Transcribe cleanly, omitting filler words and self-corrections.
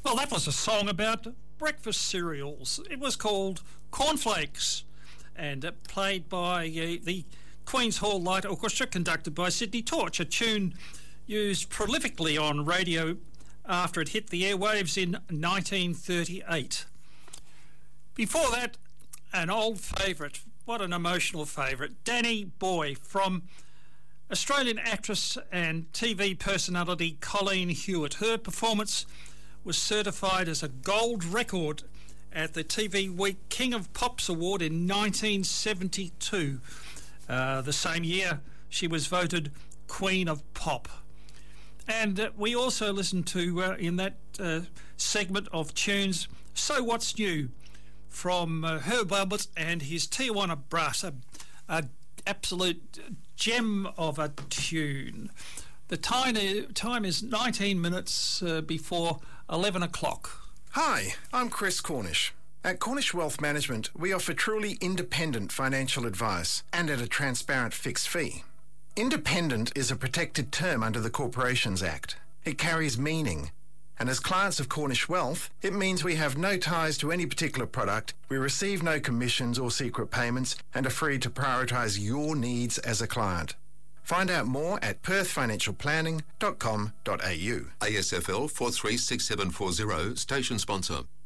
Well, that was a song about breakfast cereals. It was called Cornflakes, and played by the Queen's Hall Light Orchestra, conducted by Sydney Torch, a tune used prolifically on radio after it hit the airwaves in 1938. Before that, an old favourite, what an emotional favourite, Danny Boy, from Australian actress and TV personality Colleen Hewitt. Her performance was certified as a gold record at the TV Week King of Pops Award in 1972. The same year, she was voted Queen of Pop. And we also listened to, in that segment of tunes, So What's New, from Herb Alpert and his Tijuana Brass, a absolute gem of a tune. The time is 19 minutes before 11 o'clock. Hi, I'm Chris Cornish. At Cornish Wealth Management, we offer truly independent financial advice and at a transparent fixed fee. Independent is a protected term under the Corporations Act. It carries meaning. And as clients of Cornish Wealth, it means we have no ties to any particular product, we receive no commissions or secret payments, and are free to prioritise your needs as a client. Find out more at perthfinancialplanning.com.au. ASFL 436740, station sponsor.